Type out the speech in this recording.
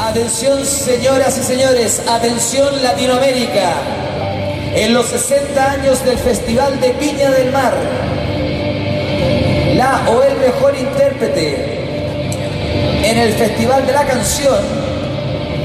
Atención señoras y señores, atención Latinoamérica. En los 60 años del Festival de Viña del Mar, la o el mejor intérprete en el Festival de la Canción